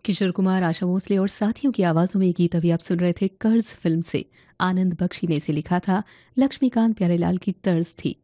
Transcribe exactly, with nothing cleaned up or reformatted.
किशोर कुमार, आशा भोसले और साथियों की आवाज़ों में ये गीत अभी आप सुन रहे थे कर्ज फिल्म से। आनंद बख्शी ने इसे लिखा था, लक्ष्मीकांत प्यारेलाल की तर्ज थी।